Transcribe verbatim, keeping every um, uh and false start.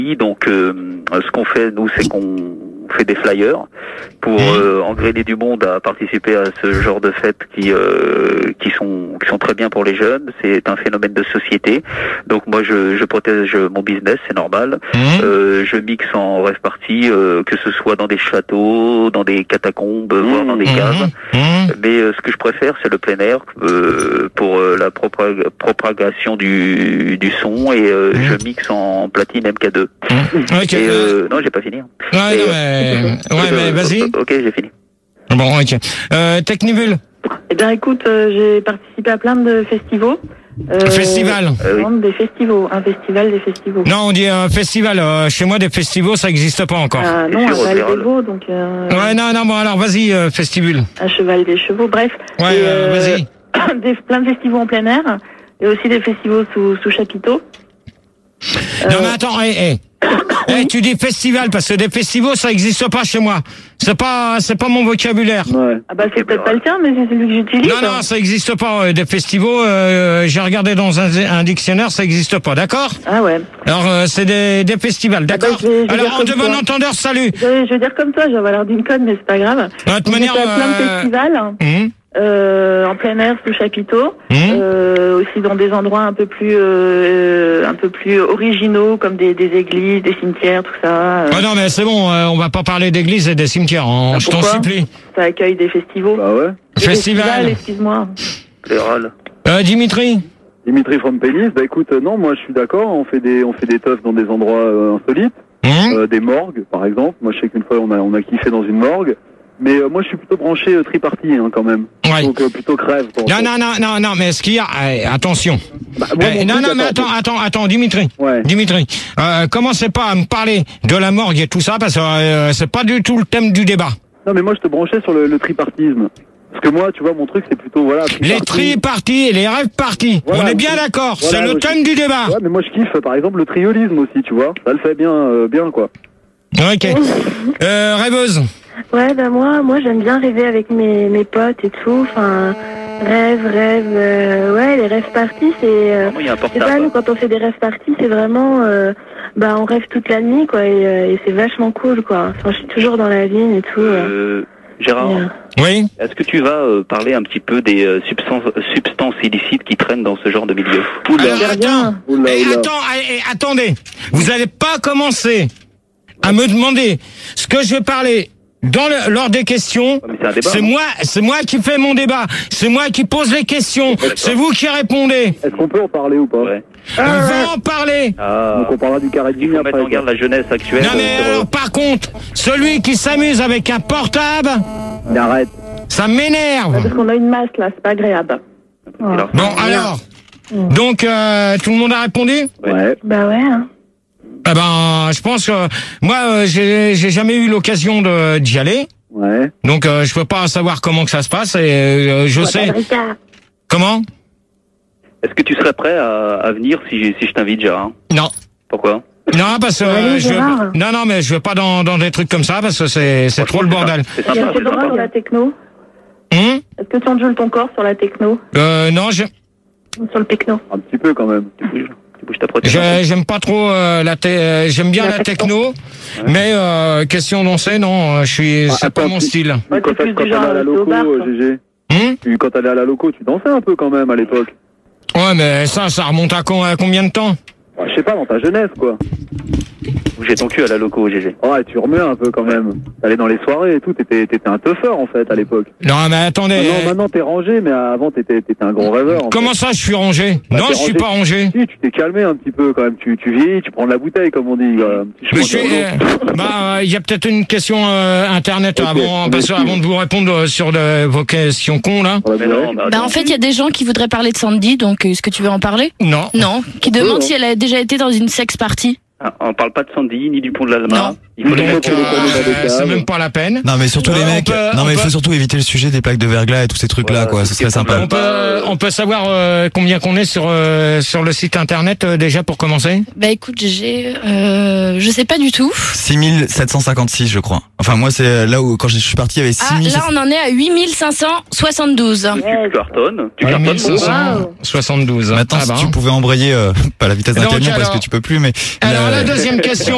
Donc, euh, ce qu'on fait, nous, c'est qu'on fait des flyers pour euh, engrainer du monde à participer à ce genre de fêtes qui euh, qui sont qui sont très bien pour les jeunes. C'est un phénomène de société. Donc moi, je, je protège mon business, c'est normal. Mmh. Euh, je mixe en rêve party, euh, que ce soit dans des châteaux, dans des catacombes, mmh. voire dans des caves. Mmh. Mais euh, ce que je préfère, c'est le plein air euh, pour euh, la propag- propagation du du son et euh, mmh. je mixe en platine M K deux. Mmh. Okay. Et, euh, non, j'ai pas fini. Ouais, et, non, mais... Ouais, mais vas-y. Ok, j'ai fini. Bon, ok. Euh, Technivul. Eh bien, écoute, euh, j'ai participé à plein de festivals. Euh, festival. Euh, oui. Des festivals, un festival des festivals. Non, on dit un euh, festival. Euh, chez moi, des festivals, ça n'existe pas encore. Ah non, un Val des Veaux, donc. Euh, ouais, non, non, bon, alors vas-y, euh, festival. Un cheval des chevaux, bref. Ouais, et, euh, vas-y. Des, plein de festivals en plein air et aussi des festivals sous, sous chapiteau. Non, mais attends, hé, hé. Hey, tu dis festival parce que des festivals ça existe pas chez moi. C'est pas c'est pas mon vocabulaire. Ouais. Ah bah c'est peut-être pas le tien mais c'est celui que j'utilise. Non non, ça existe pas des festivals, euh, j'ai regardé dans un, un dictionnaire, ça existe pas, d'accord? Ah ouais. Alors euh, c'est des des festivals, d'accord? Ah bah, je vais, je vais alors en de bon entendeur, salut. Je vais, je vais dire comme toi, j'avais l'air d'une conne mais c'est pas grave. De toute manière euh... plein de festivals. Mmh. Euh, en plein air sous chapiteau, mmh. euh, aussi dans des endroits un peu plus euh, un peu plus originaux comme des, des églises, des cimetières, tout ça. Euh. Oh non mais c'est bon, euh, on va pas parler d'églises et des cimetières, hein, ah, je t'en supplie. Ça accueille des festivals. Bah ouais. Des Festival. festivals, excuse-moi. Fédéral. Euh, Dimitri. Dimitri from Pénis. Bah écoute, euh, non, moi je suis d'accord. On fait des on fait des teufs dans des endroits euh, insolites, mmh. euh, des morgues par exemple. Moi je sais qu'une fois on a on a kiffé dans une morgue. Mais euh, moi, je suis plutôt branché euh, triparty, hein, quand même. Ouais. Donc, euh, plutôt crève. Quoi, non, non, non, non, non, mais ce qu'il y a... Eh, attention. Bah, moi, eh, non, non, mais attends, attends, attends, Dimitri. Ouais. Dimitri, euh, commencez pas à me parler de la morgue et tout ça, parce que euh, c'est pas du tout le thème du débat. Non, mais moi, je te branchais sur le, le tripartisme. Parce que moi, tu vois, mon truc, c'est plutôt, voilà... Les triparties et les rêves parties. Voilà, on est bien d'accord, voilà, c'est le thème je... du débat. Ouais, mais moi, je kiffe, par exemple, le triolisme aussi, tu vois. Ça le fait bien, euh, bien, quoi. Ok. euh, rêveuse. Ouais, bah moi, moi j'aime bien rêver avec mes, mes potes et tout. Enfin, rêve, rêve. Euh, ouais, les rêves parties, c'est. Euh, c'est pas nous quand on fait des rêves parties, c'est vraiment. Euh, bah, on rêve toute la nuit, quoi, et, euh, et c'est vachement cool, quoi. Enfin, je suis toujours dans la vigne et tout. Euh, euh, Gérard. Et, euh, oui. Est-ce que tu vas euh, parler un petit peu des euh, substances, substances illicites qui traînent dans ce genre de milieu? Oula, Alors, attends, oula, oula. Attends, eh, eh, attendez. Vous n'allez pas commencer à me demander ce que je vais parler. Dans le, lors des questions, c'est moi, c'est moi qui fais mon débat, c'est moi qui pose les questions, c'est vous qui répondez. Est-ce qu'on peut en parler ou pas? Ouais. On ah, va en parler. Ah. Donc on parlera du carré de Il faut mettre en garde la jeunesse actuelle. Non mais alors, par contre, celui qui s'amuse avec un portable, il arrête. Ça m'énerve. Parce qu'on a une masse là, c'est pas agréable. Oh. Bon alors, mmh. donc euh, tout le monde a répondu? Ouais. Bah ouais. Hein. Eh ben, je pense que moi, euh, j'ai, j'ai jamais eu l'occasion de d'y aller. Ouais. Donc, euh, je peux pas savoir comment que ça se passe. Et euh, je ouais, sais. Comment? Est-ce que tu serais prêt à, à venir si, si je t'invite, Gérard? Non. Pourquoi? Non, parce que euh, je non, non, mais je vais pas dans dans des trucs comme ça parce que c'est c'est trop le bordel. C'est sympa. Est-ce que tu sur la techno? Hum Est-ce que tu endules ton corps sur la techno? Euh, non, je. Sur le techno. Un petit peu quand même. Je, j'aime pas trop euh, la te, euh, j'aime bien la, la techno, techno ouais. mais euh, question danser non, je suis ah, c'est attends, pas mon tu, style. Ouais, quand t'allais à la loco, G G. Hum tu, quand t'allais à la loco, tu dansais un peu quand même à l'époque. Ouais, mais ça, ça remonte à, con, à combien de temps? Ouais, je sais pas, dans ta jeunesse quoi. J'ai ton cul à la loco, G G. Ouais, tu remets un peu quand même. T'allais dans les soirées et tout, t'étais, t'étais un teufeur en fait à l'époque. Non mais attendez. Non, maintenant t'es rangé, mais avant t'étais, t'étais un gros rêveur. Comment fait. Ça, je suis rangé? Bah, non, je suis pas rangé. Si, tu t'es calmé un petit peu quand même. Tu, tu vieillis, tu prends de la bouteille comme on dit. Euh, je suis, euh, bah, il euh, y a peut-être une question euh, internet okay. avant, parce que avant de vous répondre sur de, vos questions cons là. Mais non, bah, bah en fait, il y a des gens qui voudraient parler de Sandy, donc est-ce que tu veux en parler? Non. Non. Qui demandent si elle a déjà été dans une sex party. Ah, on parle pas de Sandy ni du pont de l'Alma. Il faut donc, euh, euh, c'est même pas la peine. Non mais surtout euh, les mecs. Peut, non mais il faut peut... surtout éviter le sujet des plaques de verglas et tous ces trucs là voilà, quoi. Ce serait sympa. On peut, on peut savoir euh, combien qu'on est sur euh, sur le site internet euh, déjà pour commencer. Bah écoute, j'ai, euh, je sais pas du tout. six mille sept cent cinquante-six je crois. Enfin moi c'est là où quand je suis parti il y avait six mille. Ah là on en est à huit mille cinq cent soixante-douze. Tu cartonnes. Tu cartonnes. huit mille cinq cent soixante-douze. Maintenant ah, si bah. tu pouvais embrayer euh, pas la vitesse d'un camion alors... parce que tu peux plus mais. Alors la deuxième question.